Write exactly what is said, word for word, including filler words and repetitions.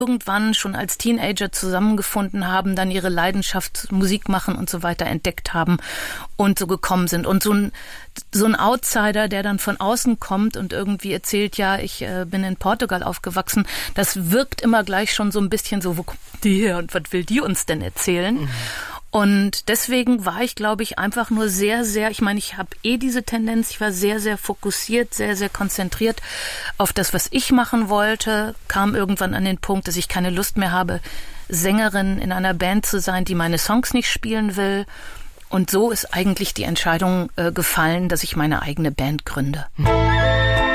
irgendwann schon als Teenager zusammengefunden haben, dann ihre Leidenschaft, Musik machen und so weiter entdeckt haben und so gekommen sind. Und so ein, so ein Outsider, der dann von außen kommt und irgendwie erzählt, ja, ich äh, bin in Portugal aufgewachsen, das wirkt immer gleich schon so ein bisschen so, wo kommt die her und was will die uns denn erzählen? Mhm. Und deswegen war ich, glaube ich, einfach nur sehr, sehr, ich meine, ich habe eh diese Tendenz, ich war sehr, sehr fokussiert, sehr, sehr konzentriert auf das, was ich machen wollte, kam irgendwann an den Punkt, dass ich keine Lust mehr habe, Sängerin in einer Band zu sein, die meine Songs nicht spielen will. Und so ist eigentlich die Entscheidung äh, gefallen, dass ich meine eigene Band gründe.